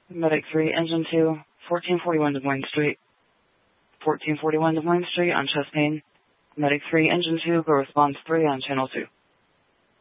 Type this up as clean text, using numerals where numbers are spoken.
Medic 3, Engine 2, 1441 Des Moines Street. 1441 Des Moines Street on chest pain. Medic 3, Engine 2, go response 3 on channel 2.